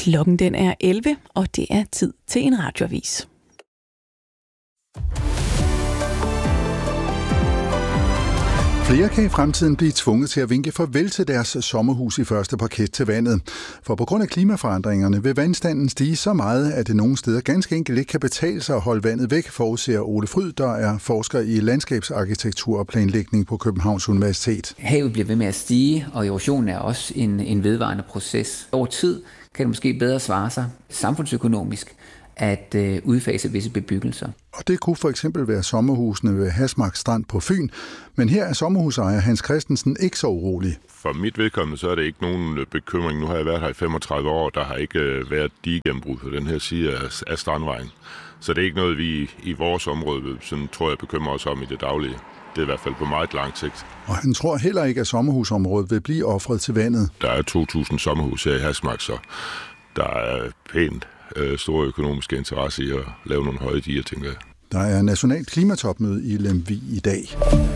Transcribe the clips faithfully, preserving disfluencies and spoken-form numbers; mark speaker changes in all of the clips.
Speaker 1: Klokken den er elleve, og det er tid til en radioavis.
Speaker 2: Flere kan i fremtiden blive tvunget til at vinke farvel til deres sommerhus i første parket til vandet. For på grund af klimaforandringerne vil vandstanden stige så meget, at det nogle steder ganske enkelt ikke kan betale sig at holde vandet væk, forudser Ole Fryd, der er forsker i landskabsarkitektur og planlægning på Københavns Universitet.
Speaker 3: Havet bliver ved med at stige, og erosion er også en, en vedvarende proces. Over tid kan det måske bedre svare sig samfundsøkonomisk at øh, udfase visse bebyggelser.
Speaker 2: Og det kunne for eksempel være sommerhusene ved Hasmark Strand på Fyn, men her er sommerhusejer Hans Christensen ikke så urolig.
Speaker 4: For mit vedkommende så er det ikke nogen bekymring. Nu har jeg været her i femogtredive år, der har ikke været digegennembrud på den her side af, af Strandvejen. Så det er ikke noget, vi i vores område, sådan tror jeg, bekymrer os om i det daglige. Det er i hvert fald på meget lang sigt.
Speaker 2: Og han tror heller ikke, at sommerhusområdet vil blive offret til vandet.
Speaker 4: Der er to tusind sommerhus her i Hasmark, så der er pænt store økonomiske interesse i at lave nogle høje diger, tænker jeg.
Speaker 2: Der er nationalt klimatopmøde i Lemvig i dag.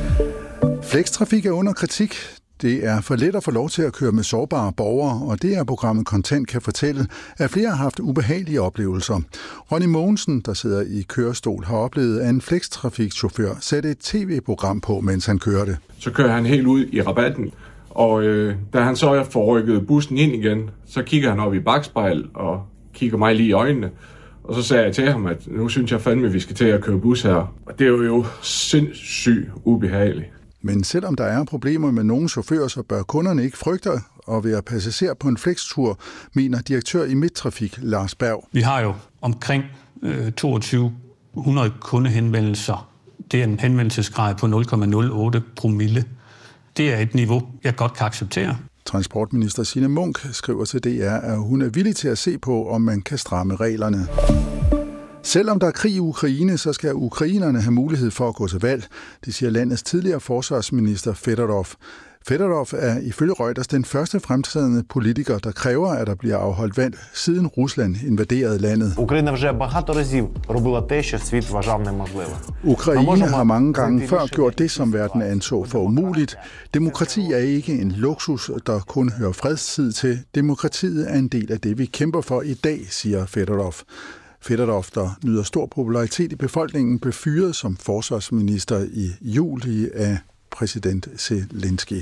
Speaker 2: Flextrafik er under kritik. Det er for let at få lov til at køre med sårbare borgere, og det er programmet Kontant kan fortælle, at flere har haft ubehagelige oplevelser. Ronny Mogensen, der sidder i kørestol, har oplevet, at en flextrafikchauffør satte et tv-program på, mens han kørte.
Speaker 5: Så kører han helt ud i rabatten, og øh, da han så får rykket bussen ind igen, så kigger han op i bakspejl og kigger mig lige i øjnene, og så sagde jeg til ham, at nu synes jeg fandme, at vi skal til at køre bus her. Og det er jo sindssygt ubehageligt.
Speaker 2: Men selvom der er problemer med nogle chauffører, så bør kunderne ikke frygte at være passager på en flextur, mener direktør i Midttrafik, Lars Berg.
Speaker 6: Vi har jo omkring øh, toogtyve hundrede kundehenvendelser. Det er en henvendelsesgrad på nul komma nul otte promille. Det er et niveau, jeg godt kan acceptere.
Speaker 2: Transportminister Signe Munk skriver til D R, at hun er villig til at se på, om man kan stramme reglerne. Selvom der er krig i Ukraine, så skal ukrainerne have mulighed for at gå til valg, det siger landets tidligere forsvarsminister Fedorov. Fedorov er ifølge Reuters den første fremtrædende politiker, der kræver, at der bliver afholdt valg, siden Rusland invaderede landet.
Speaker 7: Ukraine вже багато разів робила те, що світ вважав неможливим.
Speaker 2: Ukraine har mange gange før gjort det, som verden anså for umuligt. Demokrati er ikke en luksus, der kun hører fredstid til. Demokratiet er en del af det, vi kæmper for i dag, siger Fedorov. Fedorov, der nyder stor popularitet i befolkningen, blev fyret som forsvarsminister i juli af præsident Zelensky.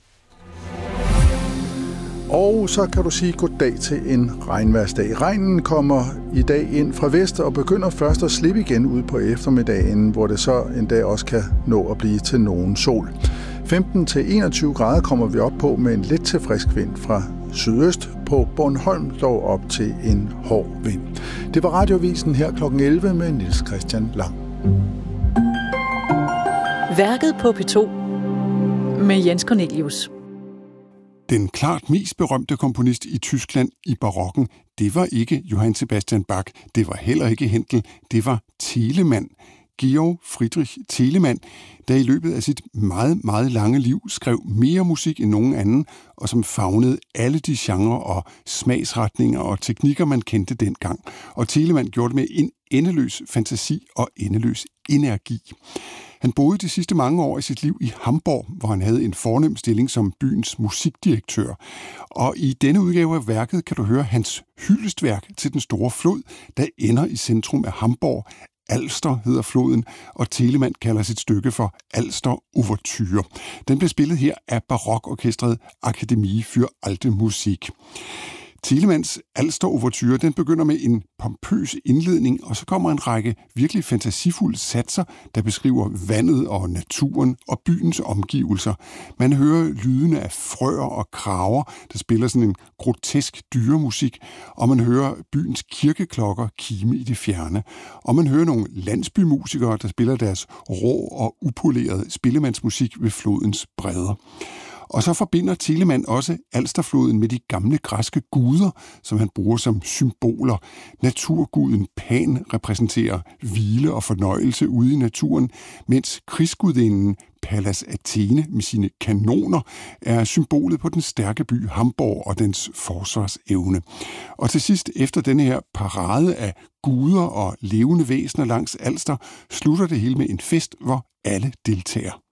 Speaker 2: Og så kan du sige goddag til en regnværsdag. Regnen kommer i dag ind fra vest og begynder først at slippe igen ud på eftermiddagen, hvor det så en dag også kan nå at blive til nogen sol. femten til enogtyve grader kommer vi op på med en lidt til frisk vind fra sydøst, på Bornholm dog op til en hård vind. Det var Radiovisen her klokken elleve med Niels Christian Lang.
Speaker 1: Værket på P to med Jens Cornelius.
Speaker 8: Den klart mest berømte komponist i Tyskland i barokken, det var ikke Johann Sebastian Bach, det var heller ikke Händel, det var Telemann. Georg Friedrich Telemann, der i løbet af sit meget, meget lange liv skrev mere musik end nogen anden, og som favnede alle de genrer og smagsretninger og teknikker, man kendte dengang. Og Telemann gjorde det med en endeløs fantasi og endeløs energi. Han boede de sidste mange år i sit liv i Hamburg, hvor han havde en fornem stilling som byens musikdirektør. Og i denne udgave af værket kan du høre hans hyldestværk til den store flod, der ender i centrum af Hamburg. Alster hedder floden, og Telemann kalder sit stykke for Alster Ouverture. Den blev spillet her af barokorkestret Akademie für Alte Musik. Telemanns Alster Ouverture, den begynder med en pompøs indledning, og så kommer en række virkelig fantasifulde satser, der beskriver vandet og naturen og byens omgivelser. Man hører lydene af frøer og kraver, der spiller sådan en grotesk dyremusik, og man hører byens kirkeklokker kime i det fjerne. Og man hører nogle landsbymusikere, der spiller deres rå og upolerede spillemandsmusik ved flodens bredder. Og så forbinder Telemann også Alsterfloden med de gamle græske guder, som han bruger som symboler. Naturguden Pan repræsenterer hvile og fornøjelse ude i naturen, mens krigsgudinden Pallas Athene med sine kanoner er symbolet på den stærke by Hamburg og dens forsvarsevne. Og til sidst, efter denne her parade af guder og levende væsener langs Alster, slutter det hele med en fest, hvor alle deltager.